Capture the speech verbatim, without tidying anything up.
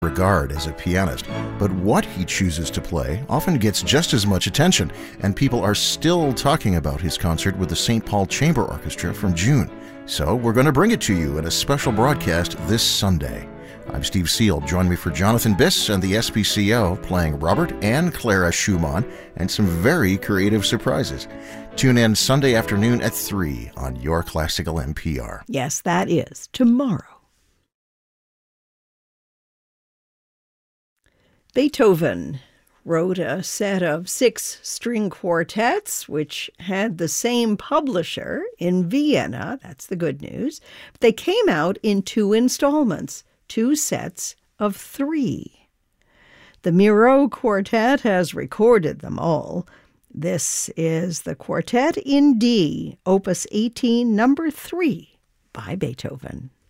regard as a pianist, but what he chooses to play often gets just as much attention, and people are still talking about his concert with the Saint Paul Chamber Orchestra from June. So we're going to bring it to you in a special broadcast this Sunday. I'm Steve Seal. Join me for Jonathan Biss and the S P C O playing Robert and Clara Schumann and some very creative surprises. Tune in Sunday afternoon at three on Your Classical N P R. Yes, that is tomorrow. Beethoven wrote a set of six string quartets, which had the same publisher in Vienna. That's the good news. They came out in two installments, two sets of three. The Miro Quartet has recorded them all. This is the Quartet in D, Opus eighteen, number three, by Beethoven.